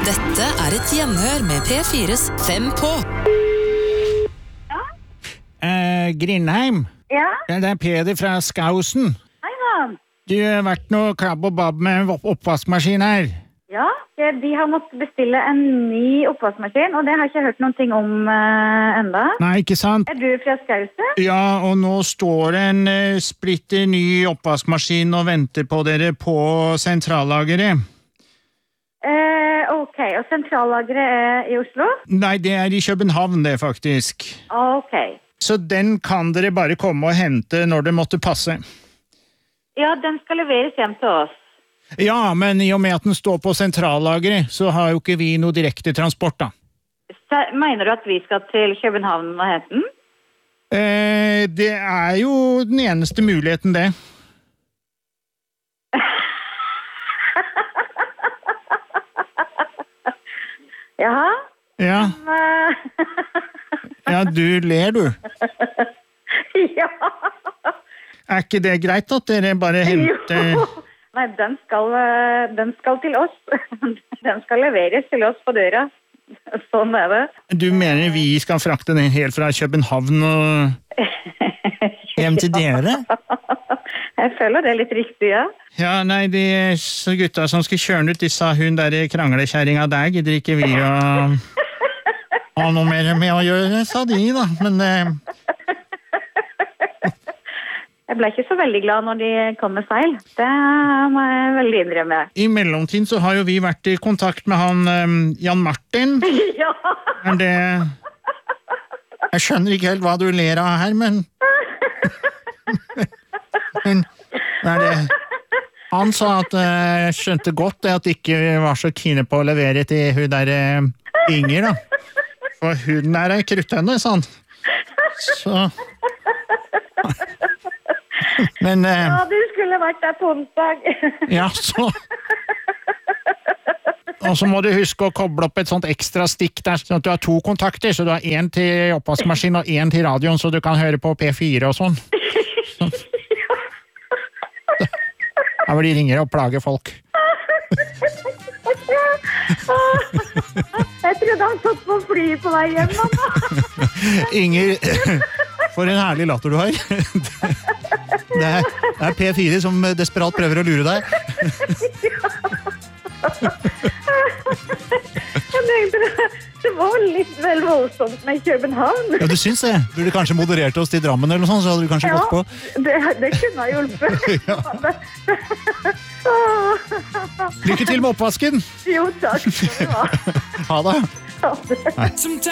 Dette et gjenhør med P4s 5 på. Grindheim? Ja? Det Peder fra Skausen. Hei da. Du har vært noe klabb og babb med oppvaskmaskin her. Ja, de har måttet bestille en ny oppvaskmaskin, og det har jeg ikke hørt noen ting om enda. Nei, ikke sant? Du fra Skausen? Ja, og nå står det en splitter ny oppvaskmaskin og venter på dere på sentrallageret. Ok, og sentrallageret i Oslo? Nei, det i København det faktisk. Ok. Så den kan dere bare komme og hente når det måtte passe. Ja, den skal leveres hjem til oss. Ja, men i og med at den står på sentrallageret, så har jo ikke vi noe direkte transport da. Mener du at vi skal til København og hente den? Det jo den eneste muligheten det. Jaha? Ja. Ja, du ler du. Ja. Ikke det greit at dere bare henter... Jo. Nei, den skal til oss. Den skal leveres til oss på døra. Sånn det. Du mener vi skal frakte den helt fra København og hjem til dere? Jeg føler det litt riktig, ja. Ja, nei, de gutta som skal kjøre den ut, de sa hun der kranglekjæringa der, gidder ikke vi å ha noe mer med å gjøre, sa de da, men... Jeg ble ikke så veldig glad når de kom med feil. Det må jeg veldig innrømme. I mellomtiden så har jo vi vært i kontakt med han Jan Martin. Ja. Det... Jeg skjønner ikke helt hva du ler av her, men... Men det... Han sa at jeg skjønte godt det at de ikke var så kine på å levere til hun der Inger, da. For hun kruttønne, sa han. Så... Men... Ja, du skulle vært der på onsdag. Ja, så... Og så må du huske å koble opp et sånt ekstra stikk der, sånn at du har 2 kontakter, så du har 1 til oppvaskmaskin og 1 til radioen, så du kan høre på P4 og sånn. Så. Da vil de ringer og plager folk. Jeg trodde han satt på flyet på vei hjem, mamma. Inger, for en herlig latter du har. Det P4 som desperat prøver å lure deg. Jeg tenkte det var litt vel voldsomt med København. Ja, du syns det? Burde kanskje moderert oss til Drammen eller noe sånt, så hadde du kanskje gått på. Ja, det kunne ha hjulpet. Ja. Lykke til med oppvasken. Jo, takk. Ha det. Ha det.